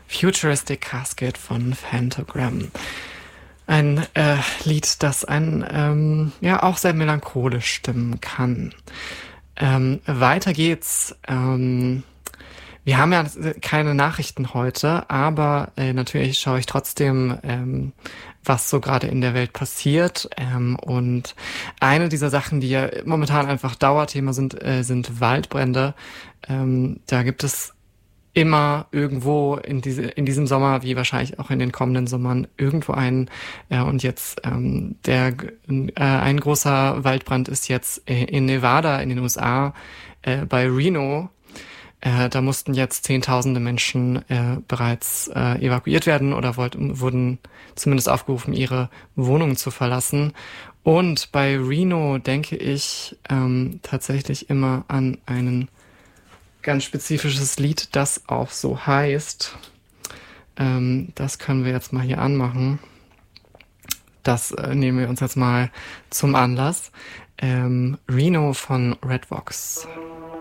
Futuristic Casket von Phantogram. Ein Lied, das einen ja auch sehr melancholisch stimmen kann. Weiter geht's. Wir haben ja keine Nachrichten heute, aber natürlich schaue ich trotzdem, was so gerade in der Welt passiert. Und eine dieser Sachen, die ja momentan einfach Dauerthema sind Waldbrände. Da gibt es immer irgendwo in diesem Sommer, wie wahrscheinlich auch in den kommenden Sommern, irgendwo einen. Und jetzt ein großer Waldbrand ist jetzt in Nevada in den USA bei Reno. Da mussten jetzt Zehntausende Menschen bereits evakuiert werden oder wurden zumindest aufgerufen, ihre Wohnungen zu verlassen. Und bei Reno denke ich tatsächlich immer an ein ganz spezifisches Lied, das auch so heißt. Das können wir jetzt mal hier anmachen. Das nehmen wir uns jetzt mal zum Anlass. Reno von Red Vox.